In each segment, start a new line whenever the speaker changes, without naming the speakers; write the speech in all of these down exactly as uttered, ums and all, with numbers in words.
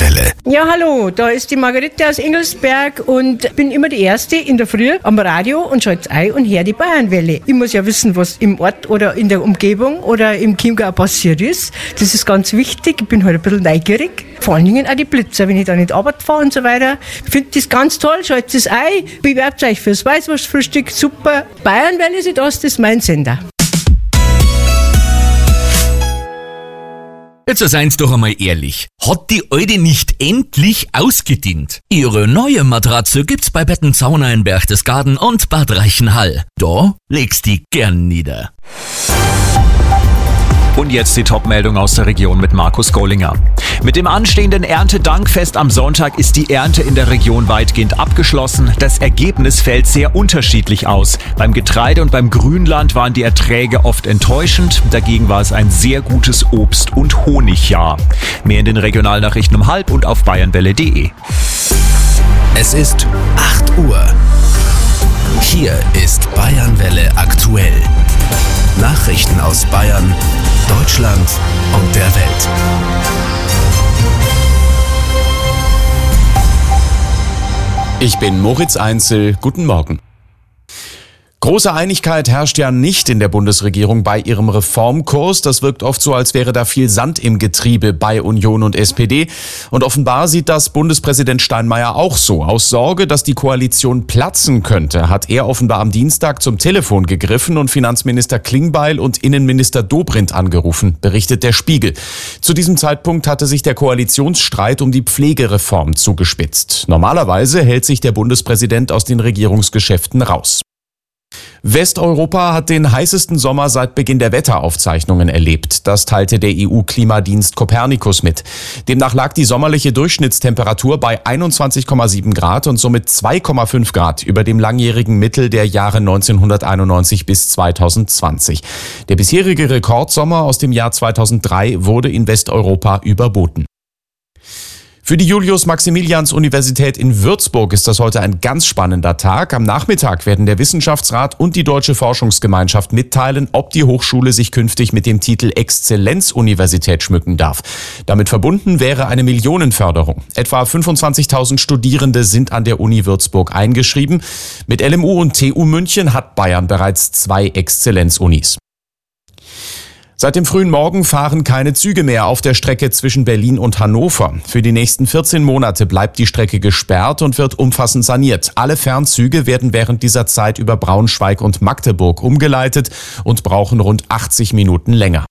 Bayernwelle.
Ja, hallo, da ist die Margarete aus Engelsberg und bin immer die Erste in der Früh am Radio und schalte ein und höre die Bayernwelle. Ich muss ja wissen, was im Ort oder in der Umgebung oder im Chiemgau passiert ist. Das ist ganz wichtig. Ich bin halt ein bisschen neugierig. Vor allen Dingen auch die Blitzer, wenn ich da nicht Arbeit fahre und so weiter. Ich finde das ganz toll, schaltet es ein, bewerbt euch fürs Weißwurstfrühstück, super. Bayernwelle Südost, das ist mein Sender.
Jetzt seid's doch einmal ehrlich. Hat die Alte nicht endlich ausgedient? Ihre neue Matratze gibt's bei Bettenzauner in Berchtesgaden und Bad Reichenhall. Da legst die gern nieder.
Und jetzt die Top-Meldung aus der Region mit Markus Gollinger. Mit dem anstehenden Erntedankfest am Sonntag ist die Ernte in der Region weitgehend abgeschlossen. Das Ergebnis fällt sehr unterschiedlich aus. Beim Getreide und beim Grünland waren die Erträge oft enttäuschend. Dagegen war es ein sehr gutes Obst- und Honigjahr. Mehr in den Regionalnachrichten um halb und auf bayernwelle punkt de.
Es ist acht Uhr. Hier ist Bayernwelle aktuell. Nachrichten aus Bayern, Deutschland und der Welt.
Ich bin Moritz Einzel. Guten Morgen. Große Einigkeit herrscht ja nicht in der Bundesregierung bei ihrem Reformkurs. Das wirkt oft so, als wäre da viel Sand im Getriebe bei Union und S P D. Und offenbar sieht das Bundespräsident Steinmeier auch so. Aus Sorge, dass die Koalition platzen könnte, hat er offenbar am Dienstag zum Telefon gegriffen und Finanzminister Klingbeil und Innenminister Dobrindt angerufen, berichtet der Spiegel. Zu diesem Zeitpunkt hatte sich der Koalitionsstreit um die Pflegereform zugespitzt. Normalerweise hält sich der Bundespräsident aus den Regierungsgeschäften raus. Westeuropa hat den heißesten Sommer seit Beginn der Wetteraufzeichnungen erlebt. Das teilte der E U-Klimadienst Copernicus mit. Demnach lag die sommerliche Durchschnittstemperatur bei einundzwanzig Komma sieben Grad und somit zwei Komma fünf Grad über dem langjährigen Mittel der Jahre neunzehnhunderteinundneunzig bis zweitausendzwanzig. Der bisherige Rekordsommer aus dem Jahr zweitausenddrei wurde in Westeuropa überboten. Für die Julius-Maximilians-Universität in Würzburg ist das heute ein ganz spannender Tag. Am Nachmittag werden der Wissenschaftsrat und die Deutsche Forschungsgemeinschaft mitteilen, ob die Hochschule sich künftig mit dem Titel Exzellenzuniversität schmücken darf. Damit verbunden wäre eine Millionenförderung. Etwa fünfundzwanzigtausend Studierende sind an der Uni Würzburg eingeschrieben. Mit L M U und T U München hat Bayern bereits zwei Exzellenzunis. Seit dem frühen Morgen fahren keine Züge mehr auf der Strecke zwischen Berlin und Hannover. Für die nächsten vierzehn Monate bleibt die Strecke gesperrt und wird umfassend saniert. Alle Fernzüge werden während dieser Zeit über Braunschweig und Magdeburg umgeleitet und brauchen rund achtzig Minuten länger.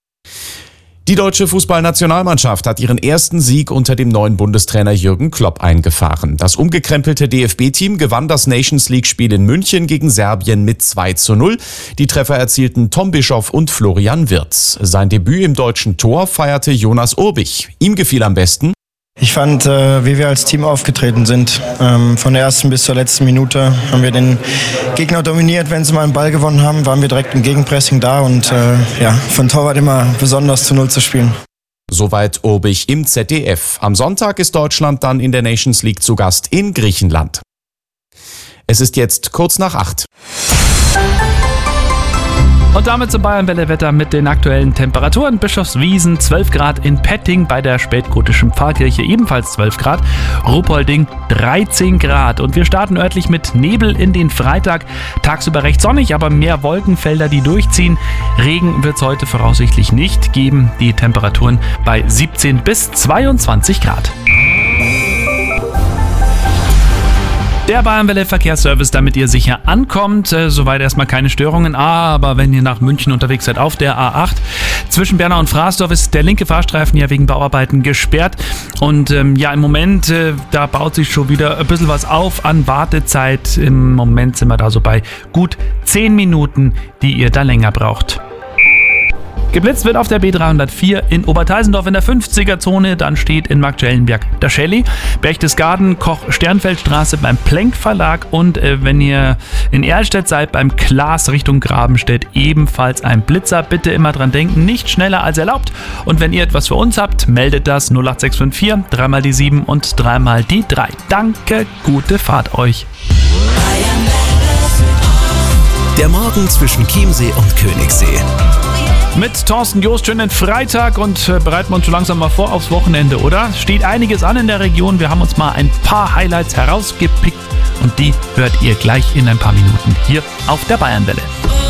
Die deutsche Fußballnationalmannschaft hat ihren ersten Sieg unter dem neuen Bundestrainer Jürgen Klopp eingefahren. Das umgekrempelte D F B-Team gewann das Nations-League-Spiel in München gegen Serbien mit zwei zu null. Die Treffer erzielten Tom Bischoff und Florian Wirtz. Sein Debüt im deutschen Tor feierte Jonas Urbich. Ihm gefiel am besten:
Ich fand, äh, wie wir als Team aufgetreten sind. Ähm, von der ersten bis zur letzten Minute haben wir den Gegner dominiert. Wenn sie mal einen Ball gewonnen haben, waren wir direkt im Gegenpressing da und äh, ja, von Torwart immer besonders zu Null zu spielen.
Soweit Urbich im Z D F. Am Sonntag ist Deutschland dann in der Nations League zu Gast in Griechenland. Es ist jetzt kurz nach acht.
Und damit zum Bayernwelle-Wetter mit den aktuellen Temperaturen. Bischofswiesen zwölf Grad, in Petting bei der spätgotischen Pfarrkirche ebenfalls zwölf Grad, Ruhpolding dreizehn Grad. Und wir starten örtlich mit Nebel in den Freitag. Tagsüber recht sonnig, aber mehr Wolkenfelder, die durchziehen. Regen wird es heute voraussichtlich nicht geben. Die Temperaturen bei siebzehn bis zweiundzwanzig Grad. Der Bayernwelle-Verkehrsservice, damit ihr sicher ankommt. Äh, soweit erstmal keine Störungen. Aber wenn ihr nach München unterwegs seid auf der A acht, zwischen Bernau und Fraßdorf ist der linke Fahrstreifen ja wegen Bauarbeiten gesperrt. Und ähm, ja, im Moment, äh, da baut sich schon wieder ein bisschen was auf an Wartezeit. Im Moment sind wir da so bei gut zehn Minuten, die ihr da länger braucht. Geblitzt wird auf der B dreihundertvier in Oberteisendorf in der fünfziger-Zone. Dann steht in Marktschellenberg der Shelly. Berchtesgaden, Koch-Sternfeldstraße beim Plenk Verlag. Und äh, wenn ihr in Erlstedt seid, beim Klaas Richtung Grabenstedt ebenfalls ein Blitzer. Bitte immer dran denken, nicht schneller als erlaubt. Und wenn ihr etwas für uns habt, meldet das null acht sechs fünf vier, dreimal die sieben und dreimal die drei. Danke, gute Fahrt euch.
Der Morgen zwischen Chiemsee und Königssee.
Mit Thorsten Joost schönen Freitag und äh, bereiten wir uns schon langsam mal vor aufs Wochenende, oder? Steht einiges an in der Region. Wir haben uns mal ein paar Highlights herausgepickt und die hört ihr gleich in ein paar Minuten hier auf der Bayernwelle.